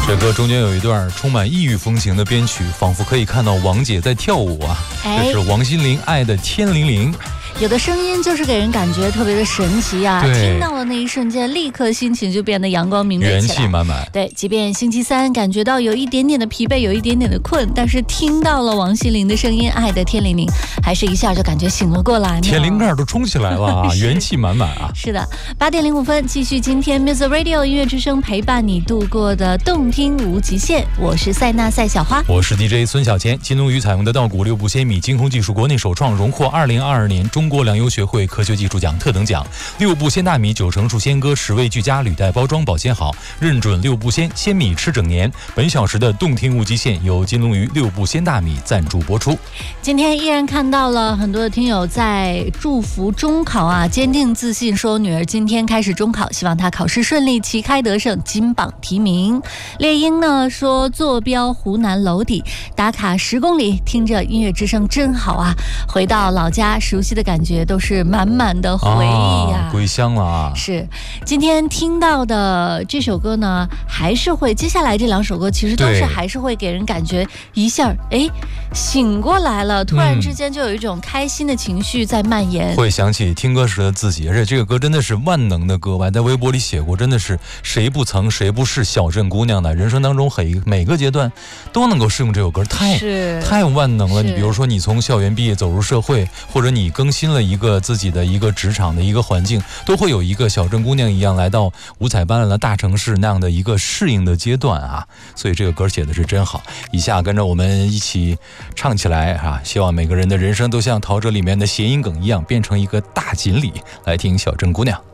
这歌中间有一段充满异域风情的编曲，仿佛可以看到王姐在跳舞啊。这是王心凌《爱的天灵灵》。 有的声音就是给人感觉特别的神奇啊，听到了那一瞬间，立刻心情就变得阳光明媚起来， 元气满满。 对，即便星期三感觉到有一点点的疲惫，有一点点的困，但是听到了王心凌的声音，《爱的天灵灵》，还是一下就感觉醒了过来呢， 天灵盖都冲起来了啊，元气满满啊。 是的，8点05分，继续今天 Music Radio 音乐之声陪伴你度过的动听无极限。我是塞纳赛小花， 我是 DJ 孙小千。金龙鱼采用的稻谷6步鲜米精烘技术国内首创，荣获2022年中国粮油学会科学技术奖特等奖。6步鲜大米9成熟鲜歌，10味俱佳，履带包装保鲜好，认准6步鲜，鲜米吃整年。本小时的动听无极限由金龙鱼6步鲜大米赞助播出。 今天依然看到了很多的听友在祝福中考啊，坚定自信说女儿今天开始中考，希望她考试顺利，旗开得胜，金榜题名。猎鹰呢说坐标湖南娄底，打卡10公里，听着音乐之声真好啊，回到老家，熟悉的感觉都是满满的回忆呀， 归乡了啊。 是，今天听到的这首歌呢，还是会接下来这2首歌其实都是还是会给人感觉一下醒过来了，突然之间就有一种开心的情绪在蔓延， 会想起听歌时的自己。而且这个歌真的是万能的歌，我还在微博里写过，真的是谁不曾谁不是小镇姑娘呢？人生当中每个阶段都能够适用这首歌，太万能了。你比如说你从校园毕业走入社会，或者你更新了一个自己的一个职场的一个环境，都会有一个小镇姑娘一样来到五彩斑斓的大城市那样的一个适应的阶段啊。所以这个歌写的是真好，以下跟着我们一起唱起来啊！希望每个人的人生都像陶喆里面的谐音梗一样，变成一个大锦鲤。来听小镇姑娘。